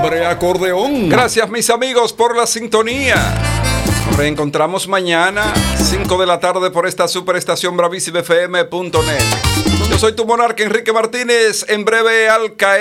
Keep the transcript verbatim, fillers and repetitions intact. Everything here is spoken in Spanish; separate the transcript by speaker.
Speaker 1: hombre acordeón.
Speaker 2: Gracias, mis amigos, por la sintonía. Nos reencontramos mañana, cinco de la tarde, por esta superestación bravísima F M punto net. Yo soy tu monarca, Enrique Martínez. En breve, al caer